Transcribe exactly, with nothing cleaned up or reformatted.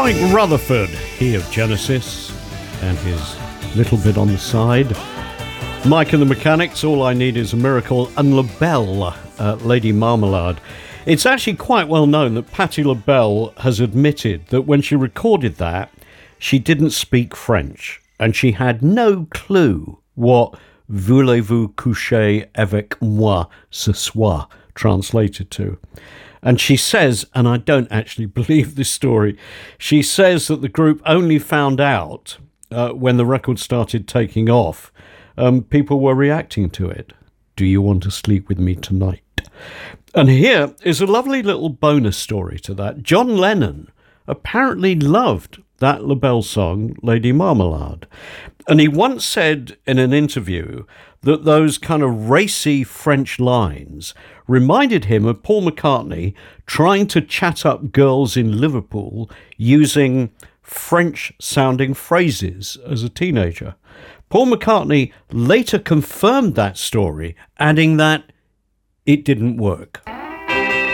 Mike Rutherford, he of Genesis, and his little bit on the side. Mike and the Mechanics, All I Need Is a Miracle, and LaBelle, uh, Lady Marmalade. It's actually quite well known that Patti LaBelle has admitted that when she recorded that, she didn't speak French, and she had no clue what Voulez-vous coucher avec moi ce soir translated to. And she says, and I don't actually believe this story, she says that the group only found out uh, when the record started taking off, um, people were reacting to it. Do you want to sleep with me tonight? And here is a lovely little bonus story to that. John Lennon apparently loved that LaBelle song, Lady Marmalade. And he once said in an interview that those kind of racy French lines reminded him of Paul McCartney trying to chat up girls in Liverpool using French-sounding phrases as a teenager. Paul McCartney later confirmed that story, adding that it didn't work.